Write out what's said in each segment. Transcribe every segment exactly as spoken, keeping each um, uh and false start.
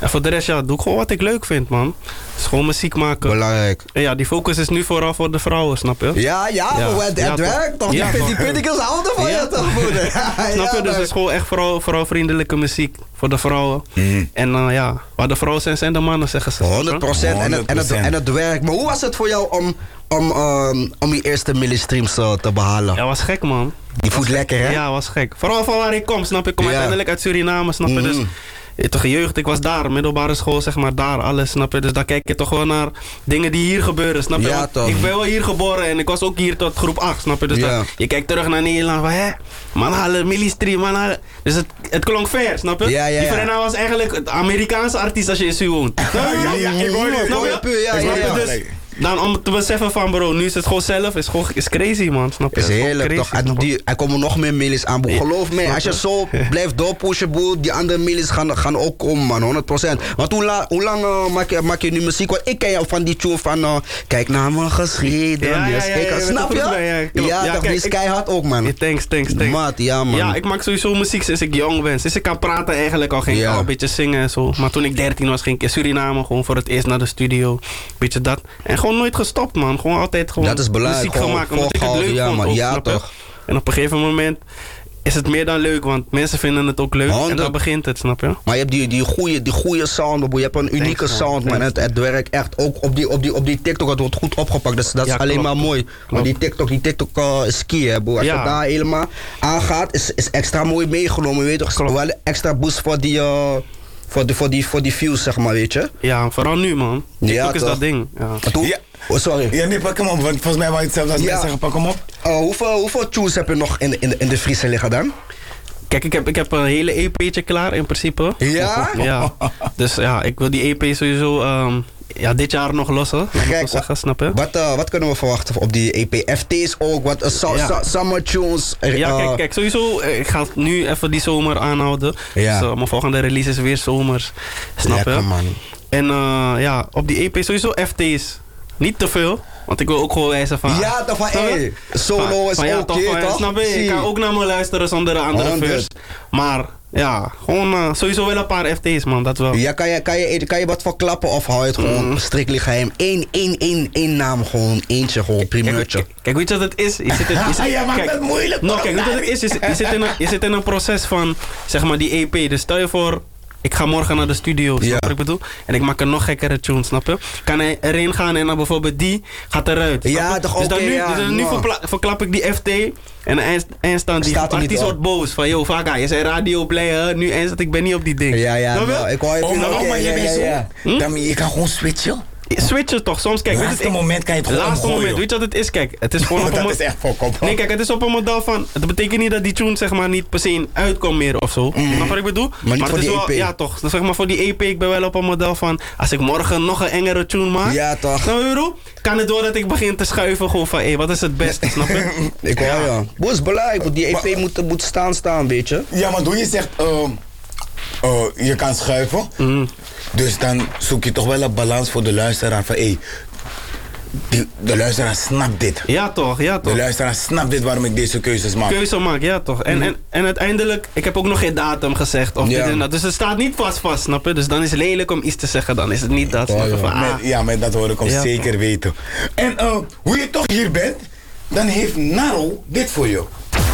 En voor de rest, ja, doe ik gewoon wat ik leuk vind, man. Dus gewoon muziek maken. Belangrijk. En ja, die focus is nu vooral voor de vrouwen, snap je? Ja, ja, Ja. maar het, het Ja, werkt toch? Ja, die toch. die criticals houden van Ja, je toch, broeder? Ja, Snap je? ja, Dus man. het is gewoon echt vooral, vooral vriendelijke muziek voor de vrouwen. Mhm. En uh, ja, waar de vrouwen zijn, zijn de mannen, zeggen ze. honderd procent. En, het- en, het, en het werkt. Maar hoe was het voor jou om, om, um, om je eerste millistreams uh, te behalen? Ja, was gek, man. Die voelt lekker, hè? Ja, was gek. Vooral van waar ik kom, snap je? Ik kom Ja. uiteindelijk uit Suriname, snap je? Mhm. Dus eh, toch jeugd, ik was daar, middelbare school, zeg maar, daar, alles, snap je? Dus dan kijk je toch wel naar dingen die hier gebeuren, snap je? Ja, Want toch. ik ben wel hier geboren en ik was ook hier tot groep acht, snap je? Dus Ja. dan, je kijkt terug naar Nederland, van hè, man halen, millistream, man halen. Dus het, het klonk fair, snap je? Ja, ja, Die ja. Frenna was eigenlijk het Amerikaanse artiest als je in Su woont. Ja, ja, ik hoor je. Ik hoor je puur, ja, Snap ja, je? ja. Dus dan om te beseffen van bro, nu is het gewoon zelf, is gewoon is crazy, man, snap je? Is Het gewoon heerlijk crazy, toch? En snap je? die, er komen nog meer mailies aan, boe. Ja. Geloof me, als je zo blijft doorpushen, boe, die andere mailies gaan, gaan ook komen, man, honderd procent. Want hoe, la, hoe lang uh, maak, je, maak je nu muziek? Want ik ken jou van die tune van, uh, kijk naar mijn geschiedenis. Ja, ja, ja, Kijk, ja, ja, snap met de je? vroeg bij, ja, klopt. Ja, Ja, toch, kijk, die is ik- keihard ook, man. Ja, thanks, thanks, thanks. Maat, ja, man. Ja, ik maak sowieso muziek sinds ik jong ben. Sinds ik kan praten eigenlijk al, ging ik Ja. al een beetje zingen en zo. Maar toen ik dertien was, ging ik in Suriname gewoon voor het eerst naar de studio. Beetje dat. En gewoon nooit gestopt, man. Gewoon altijd gewoon Dat is belangrijk, muziek gewoon gemaakt. Omdat ik het volgehouden, leuk ja, vond man. ook, Ja, snap je? toch. En op een gegeven moment is het meer dan leuk, want mensen vinden het ook leuk. En honderd. dan begint het, snap je? Maar je hebt die, die goede die goeie sound, boe. Je hebt een unieke Thanks, man. sound, man. Thanks. Het, het werkt echt. Ook op die, op die, op die TikTok, het wordt goed opgepakt. Dus dat is Ja, alleen klopt. maar mooi. Maar die TikTok, die TikTok uh, is key, hè, boe. Als Ja. je daar helemaal aangaat, is, is extra mooi meegenomen. Je weet toch, Klopt. wel extra boost voor die, uh, voor, die, voor, die, voor die views, zeg maar, weet je. Ja, vooral nu, man. TikTok Ja, is toch. dat ding. Ja. Maar toen- Ja. Oh, sorry. Ja, nee, pak hem op, want volgens mij wou je hetzelfde als Ja. mij zeggen, pak hem op. Uh, hoeveel, hoeveel tunes heb je nog in, in, in de vriezer liggen dan? Kijk, ik heb, ik heb een hele E P'tje klaar in principe. Ja? Ja. Dus ja, ik wil die E P sowieso ehm, ja, dit jaar nog lossen. Laat me Gek, zo zeggen, snap je? Wat, uh, wat kunnen we verwachten op die E P? F T's ook, wat, uh, so- Ja. so- summer tunes. uh, Ja, kijk, kijk, sowieso, eh, ik ga het nu even die zomer aanhouden. Ja. Dus uh, mijn volgende release is weer zomers. Snap Lekker, je? man. En uh, ja, op die E P sowieso F T's. Niet te veel, want ik wil ook gewoon wijzen van... Ja, toch van, snap je? hey, solo Van- is van, ja, ook, toch, je van, toch? Snap je? Zie. Ik kan ook naar me luisteren zonder een andere honderd. verse. Maar ja, gewoon uh, sowieso wel een paar F T's, man, dat wel. Ja, kan je, kan, je, kan je wat verklappen of hou je het gewoon Mm. strictly geheim? Eén, één, één, één naam gewoon, eentje gewoon, Kijk, primeurtje. kijk, kijk, weet je wat het is? Je zit in, je zit, Ja, maakt kijk, het moeilijk, No, toch? kijk, weet je wat het is? Je, zit- je, zit in een, je zit in een proces van, zeg maar, die E P. Dus stel je voor, ik ga morgen naar de studio, snap je Ja. wat ik bedoel? En ik maak een nog gekkere tune, snap je? Kan hij erin gaan en dan bijvoorbeeld die gaat eruit, snap Ja, je? toch, Dus dan oké, nu, ja, dus dan nu nou. verpla- verklap ik die F T en eind- eindstand die Staat er niet artiest op. wordt boos. Van, yo, Vaga, je zei radio player, nu eindstand, ik ben niet op die ding. Ja, ja, Snap je? nou, ik hoor je. Oh, maar, oké, oh, maar je ja, bent ja, zo. ja. Hm? Dan, je kan gewoon switchen. Switchen toch, soms, kijk, weet je, Laatste ik- moment kan je het gewoon Laatste omgooien. moment, weet je wat het is? Kijk, het is gewoon op een Dat mo- is echt fok Nee, kijk, het is op een model van... Het betekent niet dat die tune zeg maar niet per se uitkomt meer of zo. Snap je wat ik bedoel? niet voor het is die wel, E P. Ja, toch. Dus zeg maar voor die E P, ik ben wel op een model van... Als ik morgen nog een engere tune maak... Ja, toch. Snap je wat ik bedoel? Kan het door dat ik begin te schuiven gewoon van... Hé, wat is het beste, snap je? Ik hoor ja. Boe is belangrijk, die E P moet, moet staan staan, weet je. Ja, maar toen je zegt, uh, uh, je kan schuiven. Mm. Dus dan zoek je toch wel een balans voor de luisteraar van, hé, die- de luisteraar snapt dit. Ja, toch, ja, De toch. luisteraar snapt dit waarom ik deze keuzes maak. Keuze maak, ja toch. En, en, en uiteindelijk, ik heb ook nog geen datum gezegd of Ja. dit en dat. Dus het staat niet vast vast, snap je? Dus dan is het lelijk om iets te zeggen, dan is het niet dat. Snap je? Van, ah, Met- ja, maar dat hoor ik hem Ja. zeker weten. En uh, hoe je toch hier bent, dan heeft Naro dit voor je.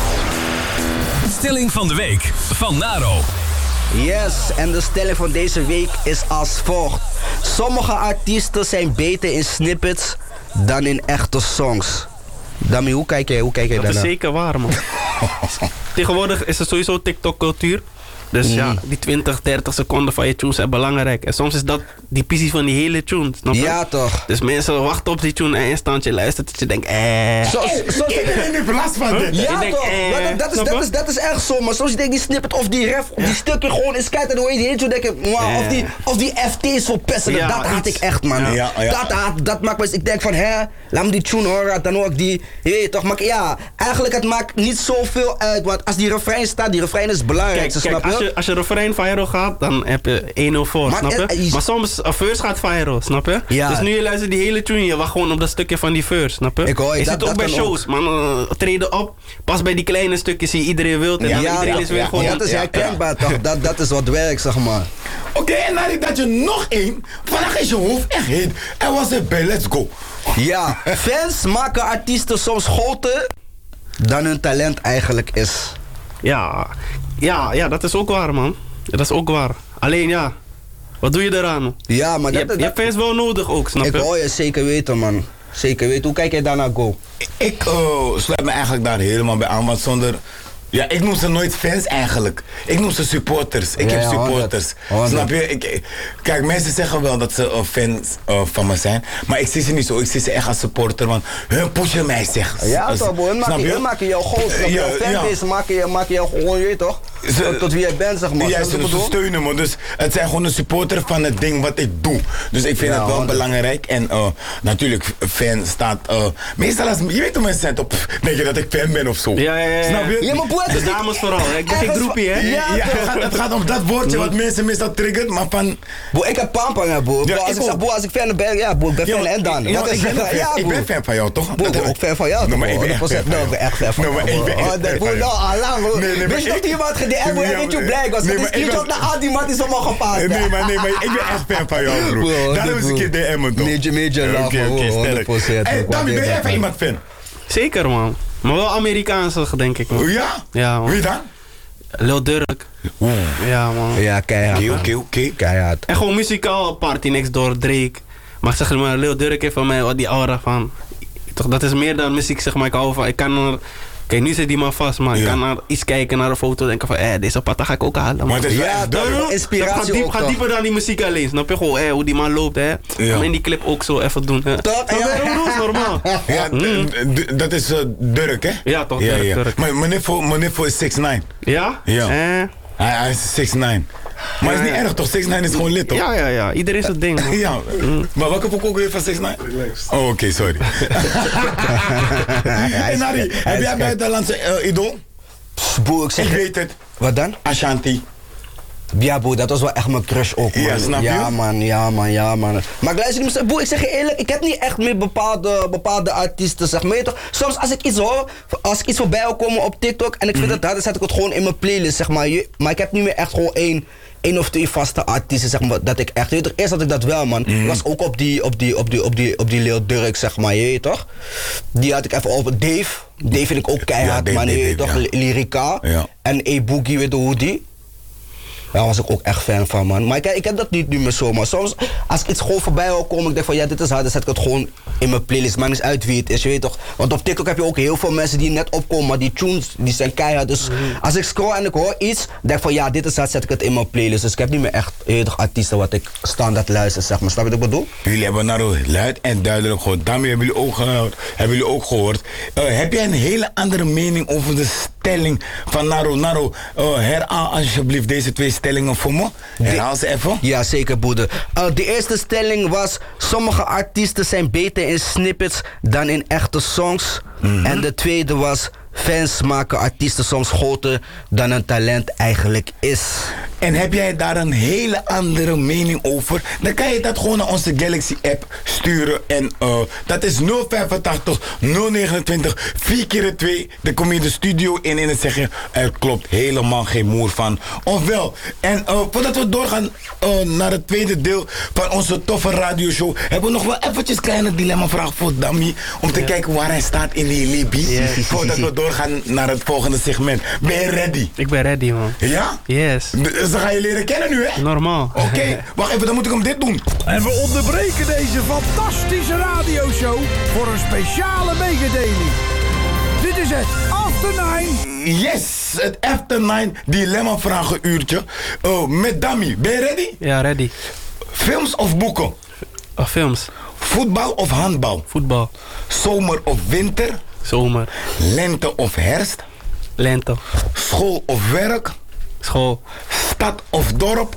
Stelling van de week van Naro. Yes, en de stelling van deze week is als volgt. Sommige artiesten zijn beter in snippets dan in echte songs. Dami, hoe kijk jij, hoe kijk jij dat is daarnaar? zeker waar, man. Tegenwoordig is het sowieso TikTok-cultuur. Dus ja, die twintig, dertig seconden van je tune zijn belangrijk. En soms is dat die pissie van die hele tune, snap je? Ja, toch. Dus mensen wachten op die tune en eindstand je luistert dat je denkt, eh... Zo, zo, Iedereen heeft last van dit. ja, Ik denk, toch. eh, dat, dat, is, snap dat, je? is, dat is echt zo. Maar soms denk ik die snippet of die ref, of die stukje gewoon eens kijken en dan hoor je die hele tune denken, wow, Eh. of, die, of die F T's verpesten. Ja, dat haat ik iets. echt, man. Ja. Ja, ja. Dat, haat, dat maakt me, ik denk van, hè, laat me die tune horen, dan hoor ik die, hé, toch. Maar ja, eigenlijk het maakt niet zoveel uit, want als die refrein staat, die refrein is belangrijk, Kijk, snap kijk je? als je, als je refrein viral gaat, dan heb je één nul voor, Maar, snap je? eh, je- Maar soms, een verse gaat viral, snap je? Ja. Dus nu je luistert die hele tune, je wacht gewoon op dat stukje van die verse, snap je? Ik hoor je, je dat- zit ook dat bij kan shows, man. Uh, treden op, pas bij die kleine stukjes zie je iedereen wild en Ja, dan ja, iedereen dat, is weer ja, gewoon... dat is ja, herkenbaar toch? Dat, dat is wat werkt, zeg maar. Oké, en dan dat je nog één. Vandaag is je hoofd echt heet. En was het bij Let's Go. Ja, fans maken artiesten soms groter dan hun talent eigenlijk is. Ja, ja, ja, dat is ook waar, man. Dat is ook waar. Alleen ja, wat doe je eraan? Ja, maar Je, dat, hebt- je hebt fans wel nodig ook, snap ik je? hoor je zeker weten, man. Zeker weten. Hoe kijk jij daarnaar, Go? Ik uh, sluit me eigenlijk daar helemaal bij aan, want zonder... Ja, ik noem ze nooit fans eigenlijk. Ik noem ze supporters. Ik Ja, heb ja, supporters. honderd. Honderd. Snap je? Ik, ik- kijk, mensen zeggen wel dat ze uh, fans uh, van me zijn. Maar ik zie ze niet zo. Ik zie ze echt als supporter. Want hun pushen mij, zeg. Ja, Als- toch, bro. Hun snap maken, je? hun maken jou groot. Snap je? Ja, Jouw fanbase maken je, maken jou gewoon, je weet toch? Ze- Tot, tot wie jij bent, zeg maar. Ja, Snap je ze, wat ik ze bedoel? steunen me. Dus het zijn gewoon een supporter van het ding wat ik doe. Dus ik vind Ja, het wel honderd. belangrijk. En uh, natuurlijk, fan staat... Uh, meestal als... Je weet hoe mensen zijn op... Denk je dat ik fan ben of zo? Ja, ja, ja. Snap je? Ja, maar boy, het De is niet- dames vooral, hè. Ik ben geen Ergens groepie, hè? van- Ja, Ja, het, gaat, het gaat om dat woordje wat mensen meestal triggert, maar van... Bro, ik heb pampang, hè, bro. Ja, Bro, als ik ik zeg, ook. bro, als ik fan ben, ja, bro, ik ben fan Ja, en dan. ja, Dat ik, is- ben ook fan, ja, ik bro. ben fan van jou, toch? Bro, ik ben ook fan van jou, Nee, toch, maar ik bro? ben echt honderd procent. fan Nou, ik ben echt fan van Nee, maar jou, ik ben bro. echt Oh, dat- fan bro, van nou, jou. allang, bro. Nee, nee, maar Weet je ik- dat iemand gedaan heeft, bro? Ja, En weet je hoe maar- blij ik was? nee, Dat maar is ik screenshot was- naar al die man is allemaal gepast. Nee, maar, nee, maar ik ben echt fan van jou, bro. Bro, Daarom is een keer D M'en, toch? Major, major love, Oké, bro, oké, sterk. honderd procent. Hey, Ik Dami, ben waardeer jij dat, van man. iemand fan? Zeker, man. Maar wel Amerikaanse, denk ik, man. Oh, ja? Ja, man. Wie dan? Lil Durk. Oeh. Ja, man. Ja, keihard. Oké, man. oké, oké. Keihard. En gewoon muzikaal, Party Next Door, Drake. Maar zeg maar, Lil Durk heeft van mij wat die aura van... Toch, dat is meer dan muziek, zeg maar. Ik hou van... Ik kan er... Kijk, nu zit die man vast, maar ik Ja. kan naar iets kijken, naar een foto en denken van... Eh, deze patta ga ik ook halen, man. Maar het is wel Ja, echt dat- duidelijk. inspiratie Dat gaat, diep, ook, gaat toch? dieper dan die muziek alleen, snap je? Gewoon, eh, hoe die man loopt, hè. Ja. Om in die clip ook zo even doen, hè. Toch? Dat Ja. is roes, normaal. Ja, d- d- dat is uh, Durk, hè? Ja, toch, Ja, Durk, ja. Durk. Maar mijn niffel, mijn niffel is zes nine. Ja? Ja. Eh, Hij, hij is zes nine. Maar het is niet erg, toch? zes nine is gewoon lid, toch? ja, ja, ja. Iedereen is het ding, man. Ja, maar welke pokoe weer van zes nine? Oh, oké, sorry. En Harry, heb jij buitenlandse uh, idool? Pff, Bro, ik Ik zeg... weet het. Wat dan? Ashanti. Ja, bro, dat was wel echt mijn crush ook, man. Ja, snap je? Ja, man, ja, man, ja, man. Maar ik luister niet, bro, ik zeg je eerlijk, ik heb niet echt meer bepaalde, bepaalde artiesten, zeg maar. Je toch? Soms als ik iets hoor, als ik iets voorbij wil komen op TikTok en ik vind het hard, dan zet ik het gewoon in mijn playlist, zeg maar. Je- Maar ik heb niet meer echt gewoon één, één of twee vaste artiesten, zeg maar, dat ik echt, je weet toch? Eerst had ik dat wel, man. Ik was ook op die, op die, op die, op die, op die Lil Durk, zeg maar, je weet toch? Die had ik even op. Dave, Dave vind ik ook keihard, Dave, man, je Dave, weet toch? ja. Lyrica. Ja. En E-Boogie, weet je hoe die? Daar was ik ook echt fan van, man. Maar ik, ik heb dat niet nu meer zo, maar soms als ik iets gewoon voorbij wil komen, ik denk van ja, dit is hard, dan zet ik het gewoon in mijn playlist. Maakt niet uit wie het is, je weet toch. Want op TikTok heb je ook heel veel mensen die net opkomen, maar die tunes, die zijn keihard. Dus als ik scroll en ik hoor iets, denk ik van ja, dit is hard, zet ik het in mijn playlist. Dus ik heb niet meer echt, je weet toch, artiesten wat ik standaard luister, zeg maar. Snap je wat ik bedoel? Jullie hebben nou luid en duidelijk gehoord. Daarmee hebben jullie ook gehoord. Hebben jullie ook gehoord. Uh, heb jij een hele andere mening over de stelling van Naro? Naro, uh, herhaal alsjeblieft deze twee stellingen voor me. Herhaal ze even. Ja, zeker, broeder. Uh, de eerste stelling was: sommige artiesten zijn beter in snippets dan in echte songs. Mhm. En de tweede was: fans maken artiesten soms groter dan hun talent eigenlijk is. En heb jij daar een hele andere mening over? Dan kan je dat gewoon naar onze Galaxy app sturen. En uh, dat is nul vijfentachtig nul negenentwintig vier keer twee. Dan kom je de studio in en dan zeg je: er klopt helemaal geen moer van. Ofwel. En uh, voordat we doorgaan uh, naar het tweede deel van onze toffe radioshow, hebben we nog wel eventjes een kleine dilemma-vraag voor Dami. Om te kijken waar hij staat in die Libby. Yes. Voordat we doorgaan naar het volgende segment. Ben je ready? Ik ben ready, man. Ja? Yes. Dus dan ga je leren kennen nu, hè? Normaal. Oké, wacht even, dan moet ik hem dit doen. En we onderbreken deze fantastische radioshow voor een speciale mededeling. Dit is het After Nine. Yes, het After Nine dilemma vragen uurtje. Oh, met Dami, ben je ready? Ja, ready. Films of boeken? Oh, films. Voetbal of handbal? Voetbal. Zomer of winter? Zomer. Lente of herfst? Lente. School of werk? School. Stad of dorp?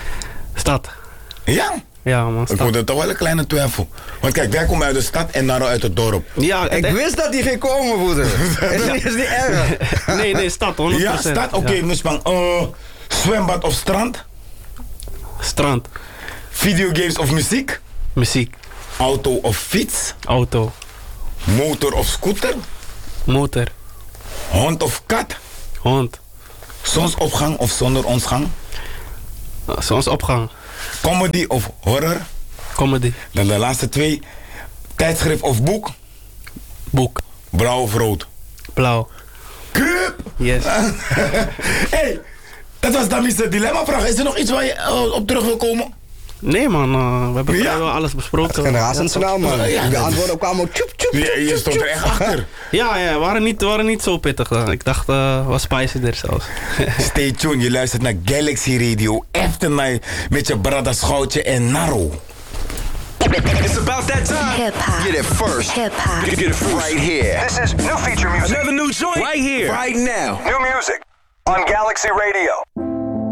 Stad. Ja, Ja, man. ik Stad. hoorde toch wel een kleine twijfel. Want kijk, wij komen uit de stad en Naro uit het dorp. Ja, Ik het- wist dat die ging komen, broeder. Is niet, is niet erg. Nee, nee, stad, honderd Ja, procent. stad, oké, Ja. Nuspang. Uh, Zwembad of strand? Strand. Videogames of muziek? Muziek. Auto of fiets? Auto. Motor of scooter? Motor. Hond of kat? Hond. Zonsopgang of zonder onsgang? Uh, Zonsopgang. Comedy of horror? Comedy. Dan de laatste twee. Tijdschrift of boek? Boek. Blauw of rood? Blauw. Kup! Yes. Hey, dat was Dammy's dilemma-vraag. Is er nog iets waar je uh, op terug wil komen? Nee man, uh, we hebben Ja. vrijwel alles besproken. En razendsnel, man. Ja, De dat- antwoorden kwamen ook tjoep, tjoep, Je, tjoep, je tjoep, stond er tjoep. echt achter. Ja, ja, waren niet, waren niet zo pittig. uh. Ik dacht, uh, was spicier zelfs. Stay tuned, je luistert naar Galaxy Radio. After Night met je brada Schoutje en Naro. It's about that time. Hip hop. Get it first. Hip hop. Get it first. Right here. This is new feature music. Another new joint. Right here. Right now. New music on Galaxy Radio.